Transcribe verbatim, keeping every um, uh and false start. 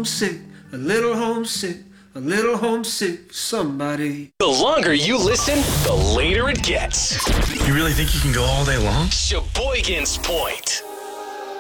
homesick, a little homesick, a little homesick for somebody. The longer you listen, the later it gets. You really think you can go all day long? Sheboygan's Point.